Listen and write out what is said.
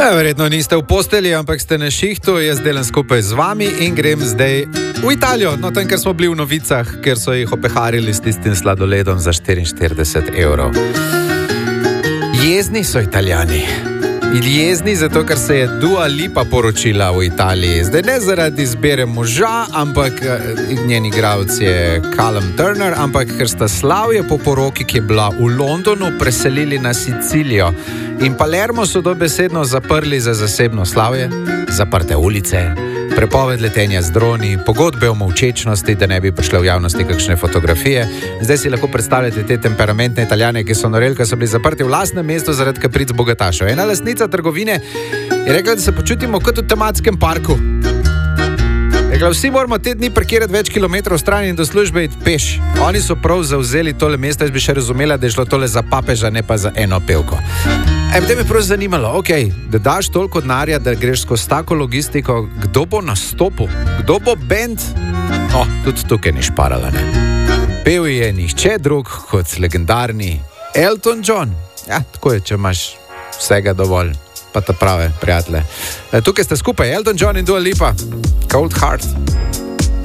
Verjetno niste v posteli, ampak ste na šihtu, jaz delam skupaj z vami in grem zdaj v Italijo. No, tam, ker smo bili v novicah, ker so jih opeharili s tistim sladoledom za 44 evrov. Jezni so Italijani. Jezni zato, ker se je Dua Lipa poročila v Italiji. Zdaj ne zaradi izbire moža, ampak njen igralec je Callum Turner, ampak ker sta slavje po poroki, ki je bila v Londonu, preselili na Sicilijo. In Palermo so dobesedno zaprli za zasebno slavje, zaprte ulice, prepoved letenja z droni, pogodbe o molčečnosti, da ne bi prišle v javnosti kakšne fotografije. Zdaj si lahko predstavljate te temperamentne Italijane, ki so noreli, ko so bili zaprti v lastnem mestu zaradi kapric bogatašev. Ena lastnica trgovine je rekla, da se počutimo kot v tematskem parku. Rekla, vsi moramo te dni parkirati več kilometrov stran in do službe iti peš. Oni so prav zavzeli tole mesto, jaz bi še razumela, da je šlo tole za papeža, ne pa za eno pevko. Potem me prav zanimalo, da daš toliko denarja, da greš skozi tako logistiko, kdo bo nastopil, kdo bo bend? Tudi tukaj ni šparala, ne. Pel je nihče drug kot legendarni Elton John. Ja, tako je, če imaš vsega dovolj, pa ta prave prijatelje. Tukaj ste skupaj, Elton John in Dua Lipa, Cold Heart.